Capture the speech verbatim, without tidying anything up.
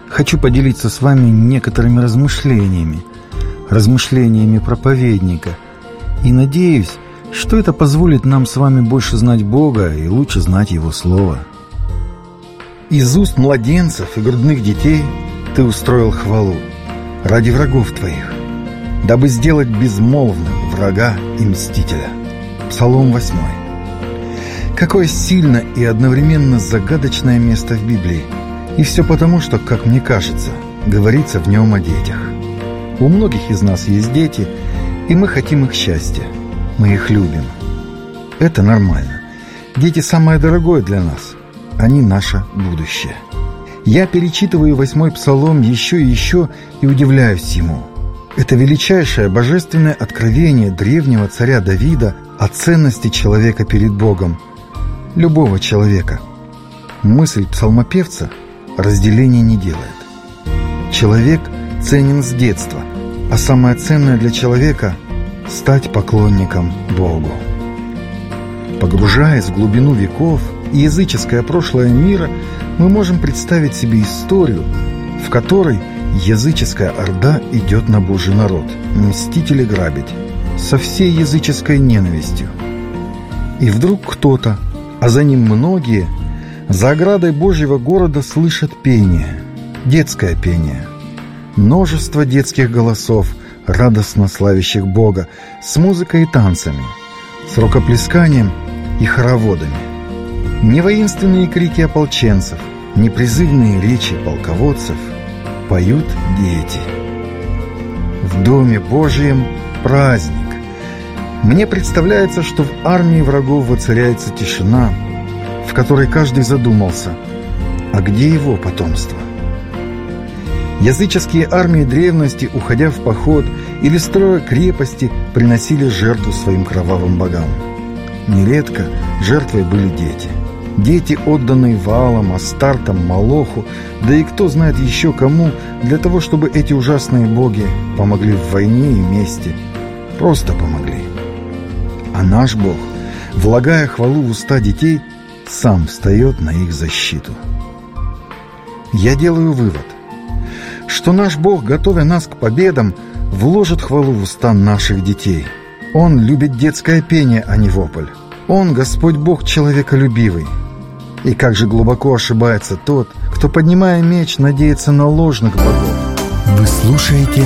Хочу поделиться с вами некоторыми размышлениями, размышлениями проповедника, и надеюсь, что это позволит нам с вами больше знать Бога и лучше знать Его Слово. Из уст младенцев и грудных детей Ты устроил хвалу ради врагов Твоих, дабы сделать безмолвным врага и мстителя. Псалом восьмой. Какое сильное и одновременно загадочное место в Библии. И все потому, что, как мне кажется, говорится в нем о детях. У многих из нас есть дети, и мы хотим их счастья. Мы их любим. Это нормально. Дети самое дорогое для нас. Они наше будущее. Я перечитываю восьмой псалом еще и еще и удивляюсь ему. Это величайшее божественное откровение древнего царя Давида о ценности человека перед Богом. Любого человека. Мысль псалмопевца разделения не делает. Человек ценен с детства, а самое ценное для человека – стать поклонником Богу. Погружаясь в глубину веков и языческое прошлое мира, мы можем представить себе историю, в которой языческая орда идет на Божий народ, мстить или грабить, со всей языческой ненавистью. И вдруг кто-то, а за ним многие, за оградой Божьего города слышат пение, детское пение. Множество детских голосов, радостно славящих Бога, с музыкой и танцами, с рукоплесканием и хороводами. Не воинственные крики ополченцев, не призывные речи полководцев, поют дети. В Доме Божьем праздник. Мне представляется, что в армии врагов воцаряется тишина, в которой каждый задумался, а где его потомство? Языческие армии древности, уходя в поход или строя крепости, приносили жертву своим кровавым богам. Нередко жертвой были дети. Дети, отданные Ваалам, Астартам, Молоху, да и кто знает еще кому, для того, чтобы эти ужасные боги помогли в войне и мести. Просто помогли. А наш Бог, влагая хвалу в уста детей, сам встает на их защиту. Я делаю вывод, что наш Бог, готовя нас к победам, вложит хвалу в уста наших детей. Он любит детское пение, а не вопль. Он, Господь Бог, человеколюбивый. И как же глубоко ошибается тот, кто, поднимая меч, надеется на ложных богов. Вы слушаете